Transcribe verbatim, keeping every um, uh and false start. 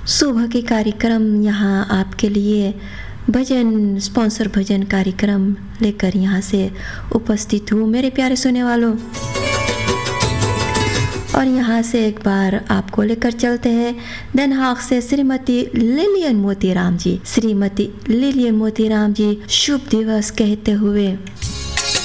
सुबह के कार्यक्रम यहाँ आपके लिए भजन स्पॉन्सर भजन कार्यक्रम लेकर यहाँ से उपस्थित हूँ मेरे प्यारे सुनने वालों। और यहाँ से एक बार आपको लेकर चलते हैं देन हाग से श्रीमती लिलियन मोतीराम जी। श्रीमती लिलियन मोतीराम जी शुभ दिवस कहते हुए